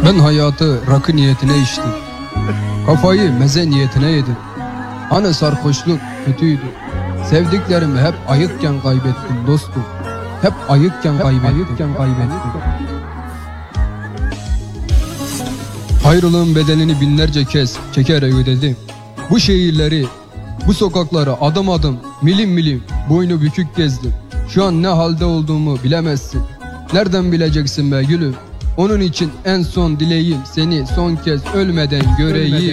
Ben hayatı rakı niyetine içtim. Kafayı meze niyetine yedim. Hani sarhoşluk kötüydü. Sevdiklerimi hep ayıkken kaybettim dostum. Hep ayıkken kaybettim. Ayrılığın bedelini binlerce kez çekerek ödedim. Bu şehirleri, bu sokakları adım adım, milim milim, boynu bükük gezdim. Şu an ne halde olduğumu bilemezsin. Nereden bileceksin be gülüm? Onun için en son dileğim seni son kez ölmeden göreyim.